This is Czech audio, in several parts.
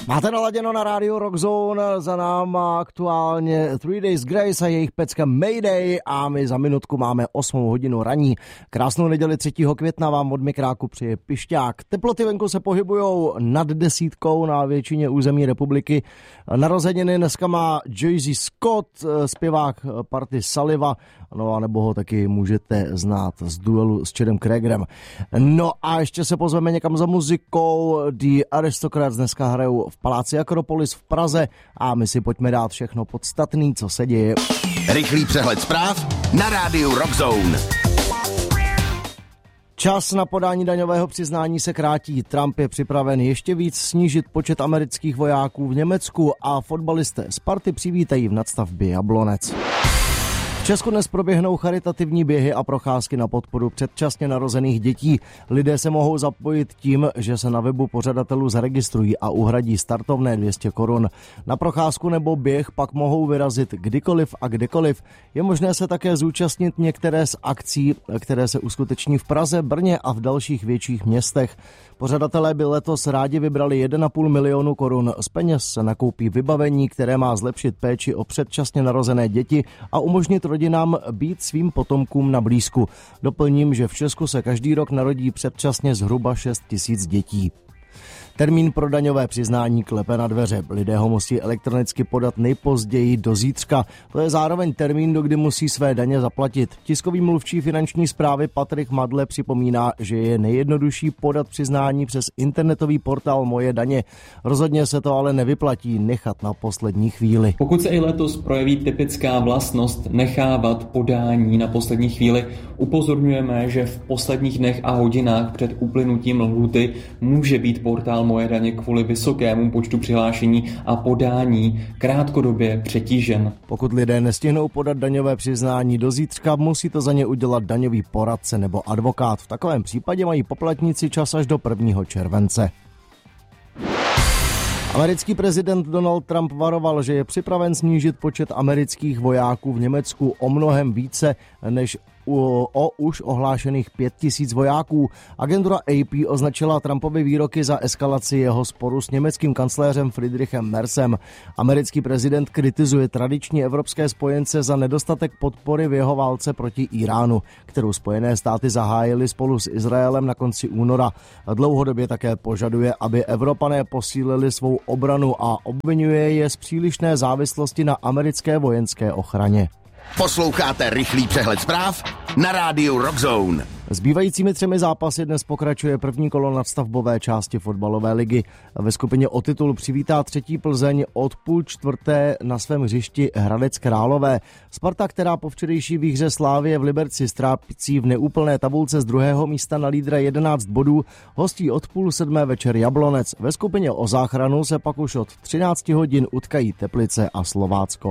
Máte naladěno na rádiu Rockzone, za náma aktuálně 3 Days Grace a jejich pecka Mayday a my za minutku máme 8 hodinu raní. Krásnou neděli 3. května vám od mikráku přeje Pišťák. Teploty venku se pohybujou nad 10 na většině území republiky. Narozeniny dneska má Jay-Z Scott, zpěvák party Saliva, no a nebo ho taky můžete znát z duelu s Chadem Kragerem. No a ještě se pozveme někam za muzikou. The Aristocrats dneska hrajou v Paláci Akropolis v Praze a my si pojďme dát všechno podstatný, co se děje. Rychlý přehled zpráv na rádiu Rockzone. Čas na podání daňového přiznání se krátí. Trump je připraven ještě víc snížit počet amerických vojáků v Německu a fotbalisté Sparty přivítají v nadstavbě Jablonec. V Česku dnes proběhnou charitativní běhy a procházky na podporu předčasně narozených dětí. Lidé se mohou zapojit tím, že se na webu pořadatelů zaregistrují a uhradí startovné 200 korun. Na procházku nebo běh pak mohou vyrazit kdykoliv a kdekoliv. Je možné se také zúčastnit některé z akcí, které se uskuteční v Praze, Brně a v dalších větších městech. Pořadatelé by letos rádi vybrali 1,5 milionu korun. Z peněz se nakoupí vybavení, které má zlepšit péči o předčasně narozené děti a umožnit rodinám být svým potomkům na blízku. Doplním, že v Česku se každý rok narodí předčasně zhruba 6 000 dětí. Termín pro daňové přiznání klepe na dveře. Lidé ho musí elektronicky podat nejpozději do zítřka. To je zároveň termín, do kdy musí své daně zaplatit. Tiskový mluvčí finanční správy Patrik Madle připomíná, že je nejjednodušší podat přiznání přes internetový portál Moje daně. Rozhodně se to ale nevyplatí nechat na poslední chvíli. Pokud se i letos projeví typická vlastnost nechávat podání na poslední chvíli, upozorňujeme, že v posledních dnech a hodinách před uplynutím lhůty může být portál Moje daně kvůli vysokému počtu přihlášení a podání krátkodobě přetížen. Pokud lidé nestihnou podat daňové přiznání do zítřka, musí to za ně udělat daňový poradce nebo advokát. V takovém případě mají poplatníci čas až do 1. července. Americký prezident Donald Trump varoval, že je připraven snížit počet amerických vojáků v Německu o mnohem více než o už ohlášených 5 000 vojáků. Agentura AP označila Trumpovy výroky za eskalaci jeho sporu s německým kancléřem Friedrichem Merzem. Americký prezident kritizuje tradiční evropské spojence za nedostatek podpory v jeho válce proti Iránu, kterou Spojené státy zahájily spolu s Izraelem na konci února. Dlouhodobě také požaduje, aby Evropané posílili svou obranu a obvinuje je z přílišné závislosti na americké vojenské ochraně. Posloucháte rychlý přehled zpráv na rádiu Rockzone. Zbývajícími 3 zápasy dnes pokračuje první kolo nadstavbové části fotbalové ligy. Ve skupině o titul přivítá 3. Plzeň od 3:30 na svém hřišti Hradec Králové. Sparta, která po včerejší výhře Slavie v Liberci strápící v neúplné tabulce z 2. místa na lídra 11 bodů, hostí od 6:30 večer Jablonec. Ve skupině o záchranu se pak už od 13 hodin utkají Teplice a Slovácko.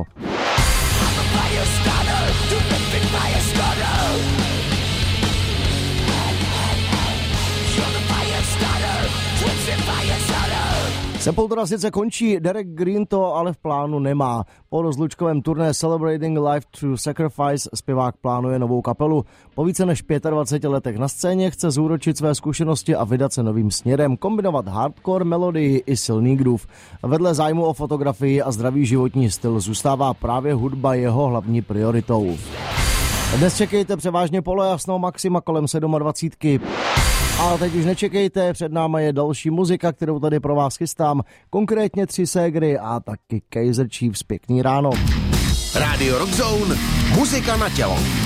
Sepultura sice končí, Derek Green to ale v plánu nemá. Po rozlučkovém turné Celebrating Life Through Sacrifice zpěvák plánuje novou kapelu. Po více než 25 letech na scéně chce zúročit své zkušenosti a vydat se novým směrem, kombinovat hardcore melodii i silný groove. Vedle zájmu o fotografii a zdravý životní styl zůstává právě hudba jeho hlavní prioritou. Dnes čekejte převážně polojasnou maxima kolem 27. A teď už nečekejte, před náma je další muzika, kterou tady pro vás chystám, konkrétně 3 ségry a taky Kaiser Chiefs. Pěkný ráno. Radio Rockzone, muzika na tělo.